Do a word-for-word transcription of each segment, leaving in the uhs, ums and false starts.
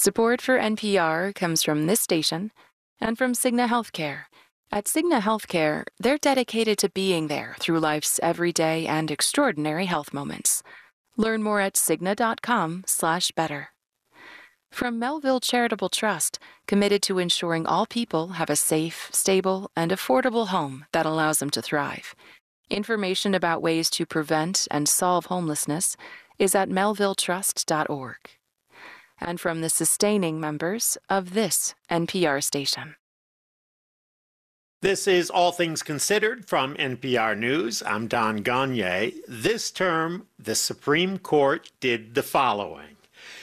Support for N P R comes from this station and from Cigna Healthcare. At Cigna Healthcare, they're dedicated to being there through life's everyday and extraordinary health moments. Learn more at cigna.com slash better. From Melville Charitable Trust, committed to ensuring all people have a safe, stable, and affordable home that allows them to thrive. Information about ways to prevent and solve homelessness is at melville trust dot org. And from the sustaining members of this N P R station. This is All Things Considered from N P R News. I'm Don Gagné. This term, the Supreme Court did the following: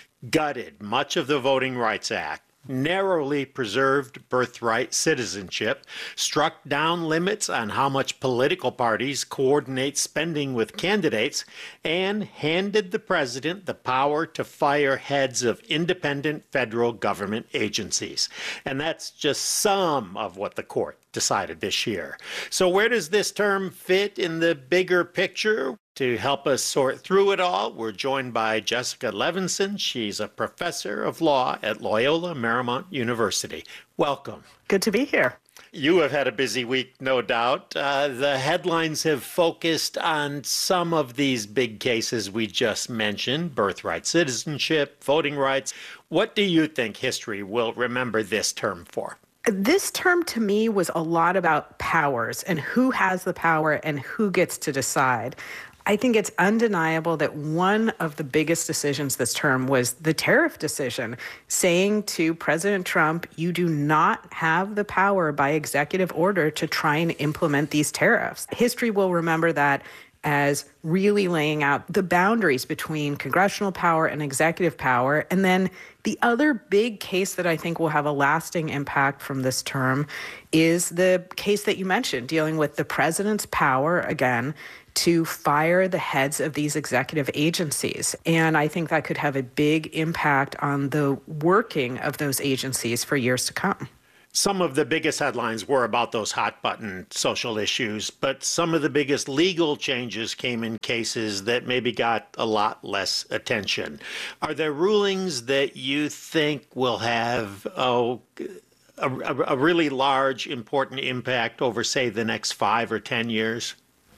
gutted much of the Voting Rights Act, narrowly preserved birthright citizenship, struck down limits on how much political parties coordinate spending with candidates, and handed the president the power to fire heads of independent federal government agencies. And that's just some of what the court decided this year. So where does this term fit in the bigger picture? To help us sort through it all, we're joined by Jessica Levinson. She's a professor of law at Loyola Marymount University. Welcome. Good to be here. You have had a busy week, no doubt. Uh, the headlines have focused on some of these big cases we just mentioned: birthright citizenship, voting rights. What do you think history will remember this term for? This term to me was a lot about powers and who has the power and who gets to decide. I think it's undeniable that one of the biggest decisions this term was the tariff decision, saying to President Trump, you do not have the power by executive order to try and implement these tariffs. History will remember that as really laying out the boundaries between congressional power and executive power. And then the other big case that I think will have a lasting impact from this term is the case that you mentioned, dealing with the president's power, again, to fire the heads of these executive agencies. And I think that could have a big impact on the working of those agencies for years to come. Some of the biggest headlines were about those hot-button social issues, but some of the biggest legal changes came in cases that maybe got a lot less attention. Are there rulings that you think will have oh, a, a, a really large, important impact over, say, the next five or ten years?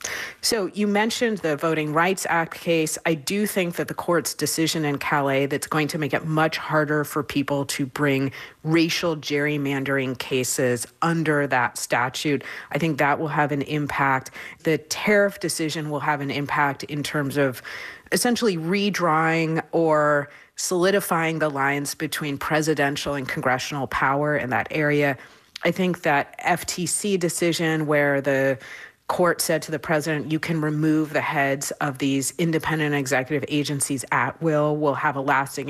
So you mentioned the Voting Rights Act case. I do think that the court's decision in Calais that's going to make it much harder for people to bring racial gerrymandering cases under that statute. I think that will have an impact. The tariff decision will have an impact in terms of essentially redrawing or solidifying the lines between presidential and congressional power in that area. I think that F T C decision where the court said to the president, you can remove the heads of these independent executive agencies at will, will have a lasting